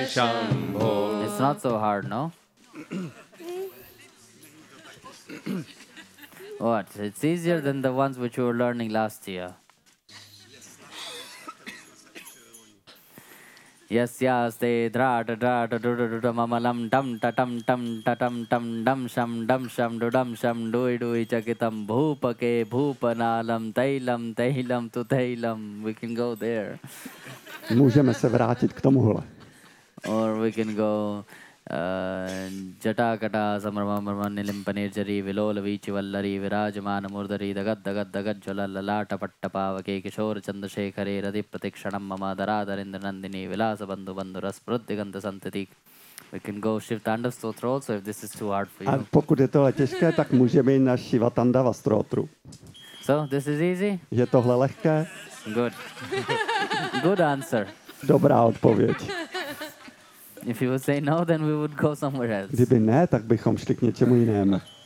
Shambho. It's not so hard, no? What? It's easier than the ones which you were learning last year. Yes, yes, they dra da dra da du du du du mamalam dum ta tum tum dum sham du dum sham dui chakitam bhupake bhupanalam tailam tu tailam. We can go there. Můžeme se vrátit k tomuhle. Or we can go Jatakata Samarama Nilim Panirjari Vilola Vichi Vallari Virajamana Murdari Dagad Jala Lalata Pattapava Kishore Chandrasekhare Radhi Pratikshanam Mama Daradarinder Nandini Vilasa Bandhu Bandhuras Prudiganta Santatik. We can go Shivtanda Stotra also if this is too hard for A you. pokud je tohle těžké, tak můžeme jít na Shivatandava Strotru. So this is easy? Je tohle lehké? Good. Good answer. Dobrá odpověď. If you would say no, then we would go somewhere else. Kdyby ne, tak bychom šli k něčemu jinému.